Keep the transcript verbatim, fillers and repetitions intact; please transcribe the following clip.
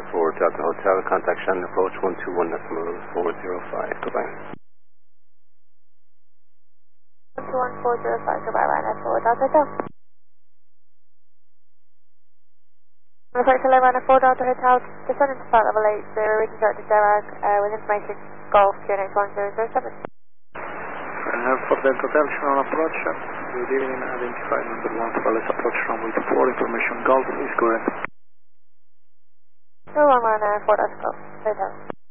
forward to the hotel. Contact Shannon approach one two one decimal four zero five. Goodbye. one two one four zero five, goodbye, Ryanair forward Delta Hotel. Report to Ryanair forward Delta Hotel, descending to flight level eight zero, reaching out to Derag uh, with information Golf Q N H one zero zero seven. Ryanair for Delta Hotel, Shannon approach. Good evening, identified number one for Alice approach runway four, information Golf is correct. No one Ryanair forward Delta Hotel.